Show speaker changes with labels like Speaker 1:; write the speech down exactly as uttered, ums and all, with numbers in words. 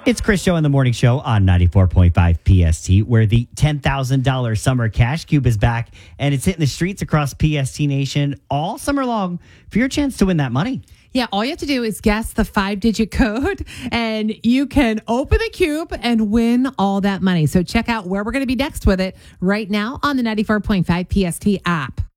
Speaker 1: It's Chris Show in the Morning Show on ninety-four point five P S T, where the ten thousand dollars Summer Cash Cube is back, and it's hitting the streets across P S T Nation all summer long for your chance to win that money.
Speaker 2: Yeah, all you have to do is guess the five-digit code, and you can open the cube and win all that money. So check out where we're going to be next with it right now on the ninety-four point five P S T app.